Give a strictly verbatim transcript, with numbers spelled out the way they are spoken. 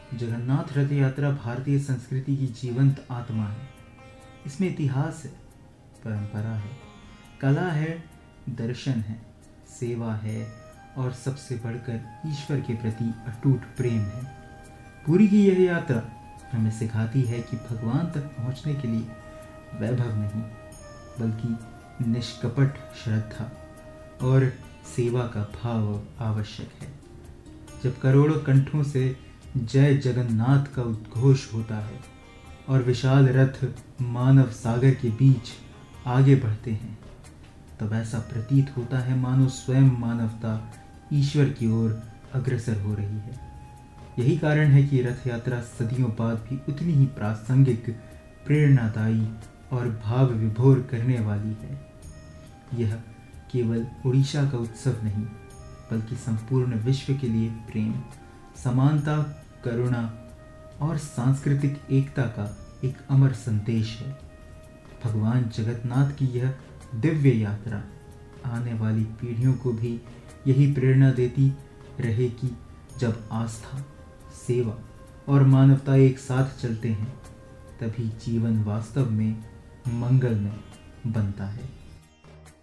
जगन्नाथ रथ यात्रा भारतीय संस्कृति की जीवंत आत्मा है। इसमें इतिहास है, परंपरा है, कला है, दर्शन है, सेवा है और सबसे बढ़कर ईश्वर के प्रति अटूट प्रेम है। पूरी की यह यात्रा हमें सिखाती है कि भगवान तक पहुंचने के लिए वैभव नहीं, बल्कि निष्कपट श्रद्धा और सेवा का भाव आवश्यक है। जब करोड़ों कंठों से जय जगन्नाथ का उद्घोष होता है और विशाल रथ मानव सागर के बीच आगे बढ़ते हैं, तब ऐसा प्रतीत होता है मानो स्वयं मानवता ईश्वर की ओर अग्रसर हो रही है। यही कारण है कि रथ यात्रा सदियों बाद भी उतनी ही प्रासंगिक, प्रेरणादायी और भाव विभोर करने वाली है। यह केवल उड़ीसा का उत्सव नहीं, बल्कि संपूर्ण विश्व के लिए प्रेम, समानता, करुणा और सांस्कृतिक एकता का एक अमर संदेश है। भगवान जगन्नाथ की यह दिव्य यात्रा आने वाली पीढ़ियों को भी यही प्रेरणा देती रहे कि जब आस्था, सेवा और मानवता एक साथ चलते हैं, तभी जीवन वास्तव में मंगलमय बनता है।